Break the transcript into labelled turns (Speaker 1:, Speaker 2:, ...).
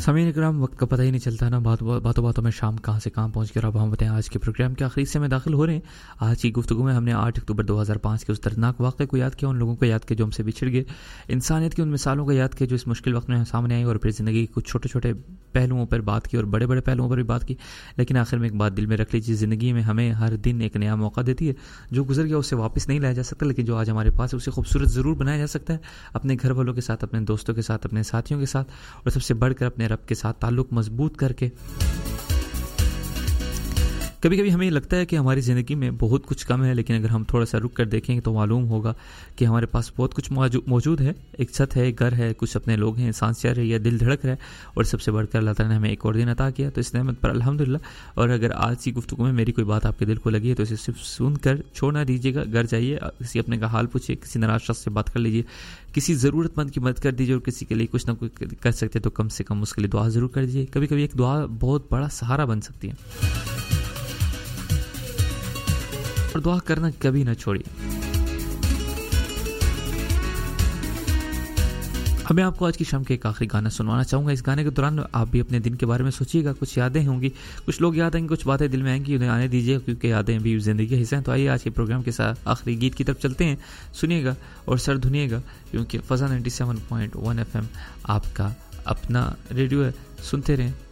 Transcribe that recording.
Speaker 1: سامعین اکرام، وقت کا پتہ ہی نہیں چلتا نا، باتوں باتوں میں شام کہاں سے کہاں پہنچ گیا. اب ہم بتائیں آج کے پروگرام کے آخری حصے میں داخل ہو رہے ہیں. آج کی گفتگو میں ہم نے 8 اکتوبر 2005 کے اس دردناک واقعے کو یاد کیا، ان لوگوں کو یاد کیا جو ہم سے بچھڑ گئے، انسانیت کی ان مثالوں کو یاد کیا جو اس مشکل وقت میں سامنے آئی، اور پھر زندگی کے کچھ چھوٹے چھوٹے پہلوؤں پر بات کی اور بڑے بڑے پہلوؤں پر بھی بات کی. لیکن آخر میں ایک بات دل میں رکھ لیجیے، زندگی میں ہمیں ہر دن ایک نیا موقع دیتی ہے. جو گزر گیا اسے واپس نہیں لایا جا سکتا، لیکن جو آج ہمارے پاس ہے اسے خوبصورت ضرور بنایا جا سکتا ہے، اپنے گھر والوں کے ساتھ، اپنے دوستوں کے ساتھ، اپنے ساتھیوں کے ساتھ، اور سب سے بڑھ کر اپنے رب کے ساتھ تعلق مضبوط کر کے. کبھی کبھی ہمیں لگتا ہے کہ ہماری زندگی میں بہت کچھ کم ہے، لیکن اگر ہم تھوڑا سا رک کر دیکھیں تو معلوم ہوگا کہ ہمارے پاس بہت کچھ موجود ہے. ایک چھت ہے، ایک گھر ہے، کچھ اپنے لوگ ہیں، سانس چل رہی ہے، دل دھڑک رہا ہے، اور سب سے بڑھ کر اللہ تعالیٰ نے ہمیں ایک اور دن عطا کیا. تو اس نعمت پر الحمدللہ. اور اگر آج کی گفتگو میں میری کوئی بات آپ کے دل کو لگی ہے تو اسے صرف سن کر چھوڑ نہ دیجیے گا. گھر جائیے، کسی اپنے کا حال پوچھیے، کسی ناراض شخص سے بات کر لیجیے، کسی ضرورت مند کی مدد کر دیجیے، اور کسی کے لیے کچھ نہ کچھ کر سکتے تو کم سے کم اس کے لیے دعا ضرور کر دیجیے. کبھی کبھی ایک دعا بہت بڑا سہارا بن سکتی ہے، اور دعا کرنا کبھی نہ چھوڑیے. اب میں آپ کو آج کی شام کے ایک آخری گانا سنوانا چاہوں گا. اس گانے کے دوران آپ بھی اپنے دن کے بارے میں سوچیے گا، کچھ یادیں ہوں گی، کچھ لوگ یاد آئیں گے، کچھ باتیں دل میں آئیں گی، انہیں آنے دیجیے، کیونکہ یادیں بھی زندگی کا حصہ ہیں. تو آئیے آج کے پروگرام کے ساتھ آخری گیت کی طرف چلتے ہیں. سنیے گا اور سر دھنیے گا، کیونکہ فضا 97.1 FM آپ کا اپنا ریڈیو ہے. سنتے رہیں.